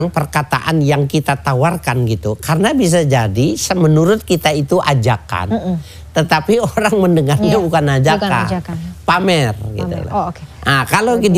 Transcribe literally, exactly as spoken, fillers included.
perkataan yang kita tawarkan gitu, karena bisa jadi menurut kita itu ajakan, mm -mm. tetapi orang mendengarnya yeah, bukan ajakan, bukan ajakan, pamer gitu. Pamer. Oh, okay. Nah kalau okay.